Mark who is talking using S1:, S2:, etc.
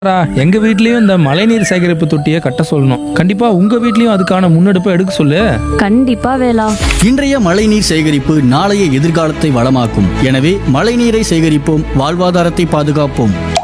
S1: எங்க வீட்லயும் இந்த மழைநீர் சேகரிப்பு தொட்டியை கட்ட சொல்லணும். கண்டிப்பா உங்க வீட்லயும் அதுக்கான முன்னெடுப்பை எடுக்க சொல்லு.
S2: கண்டிப்பா வேலா.
S3: இன்றைய மழைநீர் சேகரிப்பு நாளைய எதிர்காலத்தை வளமாக்கும். எனவே மழைநீரை சேகரிப்போம், வாழ்வாதாரத்தை பாதுகாப்போம்.